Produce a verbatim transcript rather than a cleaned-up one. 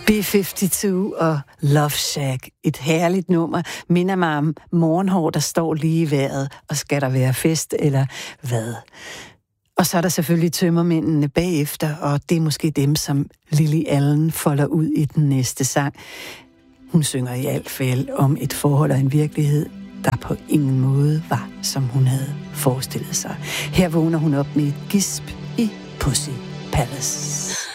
B halvtreds og Love Shack. Et herligt nummer. Minder mig om morgenhår, der står lige i vejret. Og skal der være fest, eller hvad? Og så er der selvfølgelig tømmermændene bagefter, og det er måske dem, som Lily Allen folder ud i den næste sang. Hun synger i alt fald om et forhold og en virkelighed, der på ingen måde var, som hun havde forestillet sig. Her vågner hun op med et gisp i Pussy Palace.